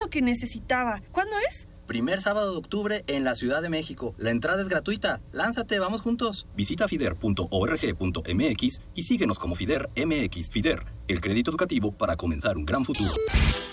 lo que necesitaba. ¿Cuándo es? Primer sábado de octubre en la Ciudad de México. La entrada es gratuita. Lánzate, vamos juntos. Visita fider.org.mx y síguenos como Fider MX. Fider, el crédito educativo para comenzar un gran futuro.